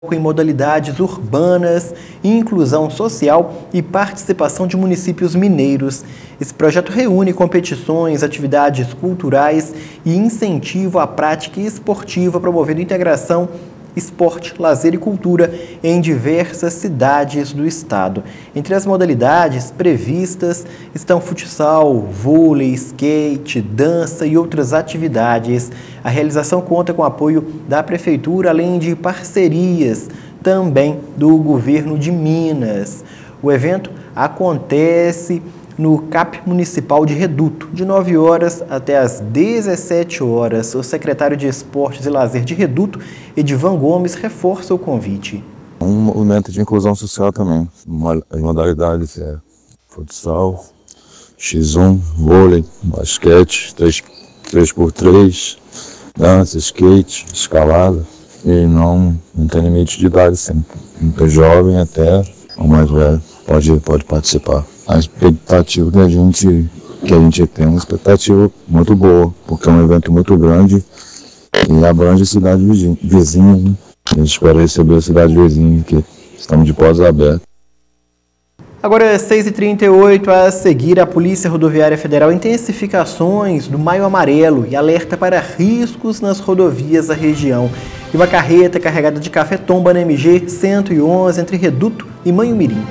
em modalidades urbanas, inclusão social e participação de municípios mineiros. Esse projeto reúne competições, atividades culturais e incentivo à prática esportiva, promovendo integração, esporte, lazer e cultura em diversas cidades do estado. Entre as modalidades previstas estão futsal, vôlei, skate, dança e outras atividades. A realização conta com o apoio da Prefeitura, além de parcerias também do Governo de Minas. O evento acontece no CAP Municipal de Reduto, de 9 horas até as 17 horas. O secretário de Esportes e Lazer de Reduto, Edivan Gomes, reforça o convite. Um momento de inclusão social também. As modalidades é futsal, X1, vôlei, basquete, 3x3, dança, skate, escalada. E não tem limite de idade, sempre. Do jovem até o mais velho pode participar. A expectativa que a gente tem é uma expectativa muito boa, porque é um evento muito grande e abrange a cidade vizinha, né? A gente espera receber a cidade vizinha, que estamos de portas abertas. Agora é 6h38, a seguir a Polícia Rodoviária Federal intensifica ações do Maio Amarelo e alerta para riscos nas rodovias da região. E uma carreta carregada de café tomba na MG 111 entre Reduto e Manhumirim.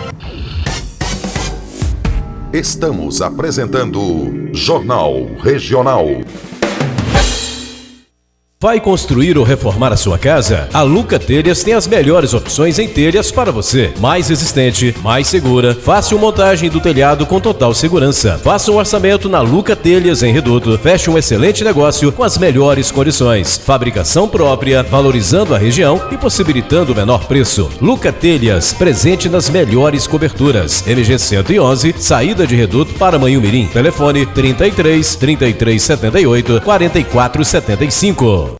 Estamos apresentando Jornal Regional. Vai construir ou reformar a sua casa? A Luca Telhas tem as melhores opções em telhas para você. Mais resistente, mais segura, fácil montagem do telhado com total segurança. Faça um orçamento na Luca Telhas em Reduto. Feche um excelente negócio com as melhores condições. Fabricação própria, valorizando a região e possibilitando o menor preço. Luca Telhas, presente nas melhores coberturas. MG 111, saída de Reduto para Manhumirim. Telefone 33 3378 4475.